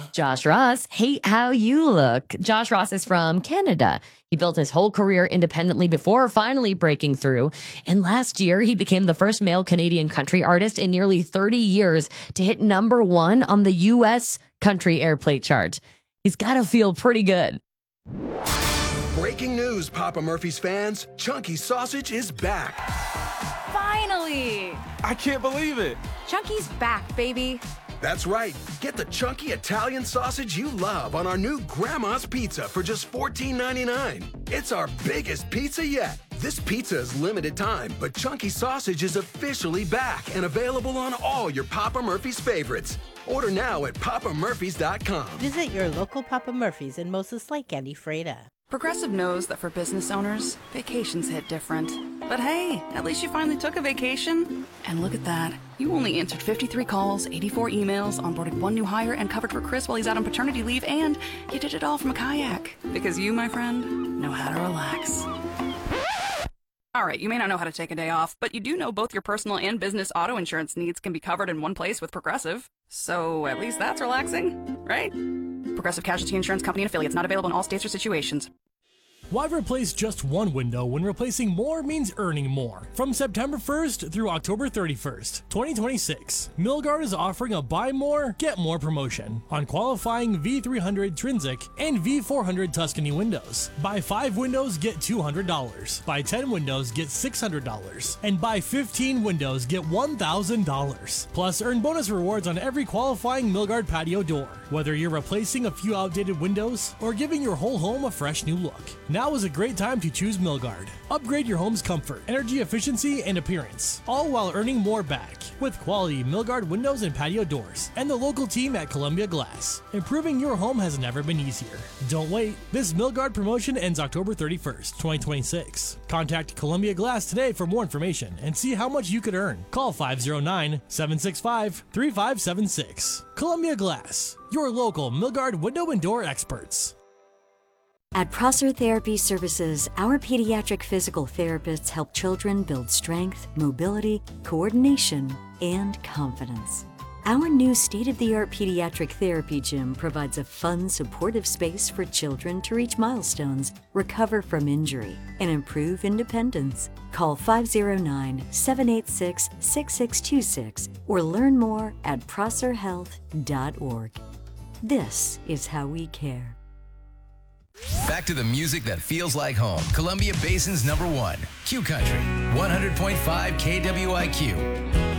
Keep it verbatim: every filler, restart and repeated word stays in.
Josh Ross, hate how you look. Josh Ross is from Canada. He built his whole career independently before finally breaking through. And last year, he became the first male Canadian country artist in nearly thirty years to hit number one on the U S country airplay chart. He's got to feel pretty good. Breaking news, Papa Murphy's fans. Chunky Sausage is back. Finally! I can't believe it. Chunky's back, baby. That's right. Get the chunky Italian sausage you love on our new Grandma's Pizza for just fourteen ninety-nine. It's our biggest pizza yet. This pizza is limited time, but Chunky Sausage is officially back and available on all your Papa Murphy's favorites. Order now at papa murphys dot com. Visit your local Papa Murphy's in Moses Lake and Ephrata. Progressive knows that for business owners, vacations hit different. But hey, at least you finally took a vacation. And look at that. You only answered fifty-three calls, eighty-four emails, onboarded one new hire, and covered for Chris while he's out on paternity leave, and you did it all from a kayak. Because you, my friend, know how to relax. All right, you may not know how to take a day off, but you do know both your personal and business auto insurance needs can be covered in one place with Progressive. So at least that's relaxing, right? Progressive Casualty Insurance Company and affiliates, not available in all states or situations. Why replace just one window when replacing more means earning more? From September first through October thirty-first, twenty twenty-six, Milgard is offering a buy more, get more promotion on qualifying V three hundred Trinzic and V four hundred Tuscany windows. Buy five windows, get two hundred dollars. Buy ten windows, get six hundred dollars. And buy fifteen windows, get one thousand dollars. Plus, earn bonus rewards on every qualifying Milgard patio door. Whether you're replacing a few outdated windows or giving your whole home a fresh new look. Now is a great time to choose Milgard. Upgrade your home's comfort, energy efficiency, and appearance, all while earning more back with quality Milgard windows and patio doors and the local team at Columbia Glass. Improving your home has never been easier. Don't wait. This Milgard promotion ends October thirty-first, twenty twenty-six. Contact Columbia Glass today for more information and see how much you could earn. Call five oh nine, seven six five, three five seven six. Columbia Glass, your local Milgard window and door experts. At Prosser Therapy Services, our pediatric physical therapists help children build strength, mobility, coordination, and confidence. Our new state-of-the-art pediatric therapy gym provides a fun, supportive space for children to reach milestones, recover from injury, and improve independence. Call five oh nine, seven eight six, six six two six or learn more at prosser health dot org. This is how we care. Back to the music that feels like home. Columbia Basin's number one, Q Country, one hundred point five K W I Q.